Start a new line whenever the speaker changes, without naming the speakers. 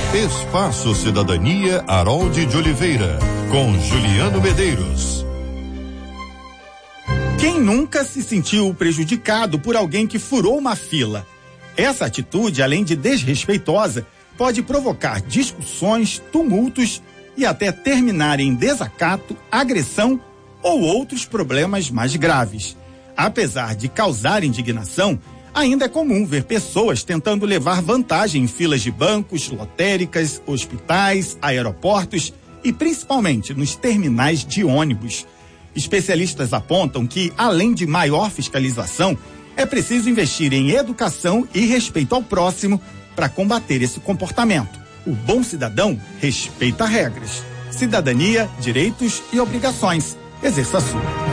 Espaço Cidadania Harold de Oliveira, com Juliano Medeiros.
Quem nunca se sentiu prejudicado por alguém que furou uma fila? Essa atitude, além de desrespeitosa, pode provocar discussões, tumultos e até terminar em desacato, agressão ou outros problemas mais graves. Apesar de causar indignação, ainda é comum ver pessoas tentando levar vantagem em filas de bancos, lotéricas, hospitais, aeroportos e principalmente nos terminais de ônibus. Especialistas apontam que, além de maior fiscalização, é preciso investir em educação e respeito ao próximo para combater esse comportamento. O bom cidadão respeita regras. Cidadania, direitos e obrigações. Exerça a sua.